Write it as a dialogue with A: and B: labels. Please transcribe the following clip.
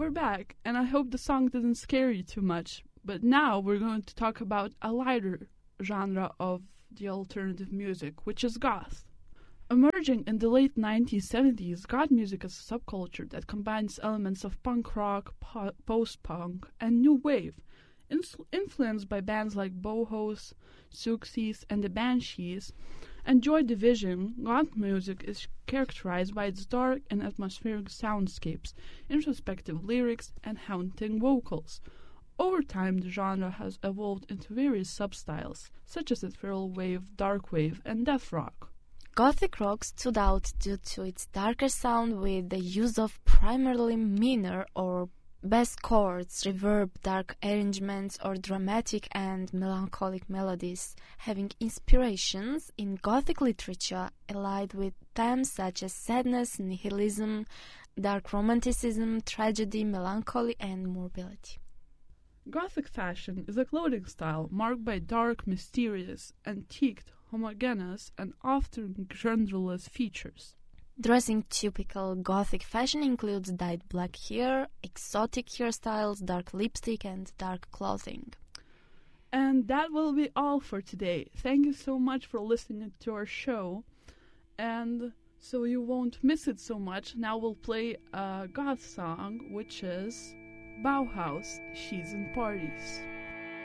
A: we're back, and I hope the song didn't scare you too much. But now we're going to talk about a lighter genre of the alternative music, which is goth. Emerging in the late 1970s, goth music is a subculture that combines elements of punk rock, post-punk, and new wave. Influenced by bands like Bohos, Suxies, and the Banshees, and Joy Division, goth music is characterized by its dark and atmospheric soundscapes, introspective lyrics, and haunting vocals. Over time, the genre has evolved into various substyles, such as ethereal wave, dark wave, and death rock.
B: Gothic rock stood out due to its darker sound with the use of primarily minor or bass chords, reverb, dark arrangements, or dramatic and melancholic melodies, having inspirations in Gothic literature allied with themes such as sadness, nihilism, dark romanticism, tragedy, melancholy, and morbidity.
A: Gothic fashion is a clothing style marked by dark, mysterious, antiqued, homogeneous, and often genderless features.
B: Dressing typical Gothic fashion includes dyed black hair, exotic hairstyles, dark lipstick, and dark clothing.
A: And that will be all for today. Thank you so much for listening to our show. And so you won't miss it so much, now we'll play a goth song, which is Bauhaus, She's in Parties.